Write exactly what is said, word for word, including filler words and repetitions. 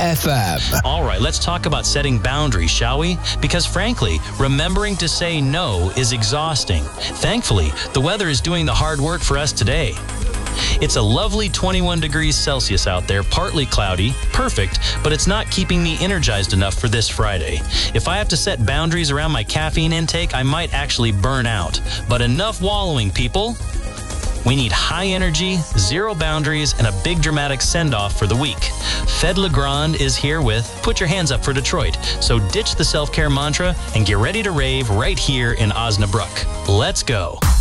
F M. All right, let's talk about setting boundaries, shall we? Because frankly, remembering to say no is exhausting. Thankfully, the weather is doing the hard work for us today. It's a lovely twenty-one degrees Celsius out there, partly cloudy, perfect, but it's not keeping me energized enough for this Friday. If I have to set boundaries around my caffeine intake, I might actually burn out. But enough wallowing, people. We need high energy, zero boundaries, and a big dramatic send-off for the week. Fed Legrand is here with Put Your Hands Up for Detroit. So ditch the self-care mantra and get ready to rave right here in Osnabrück. Let's go.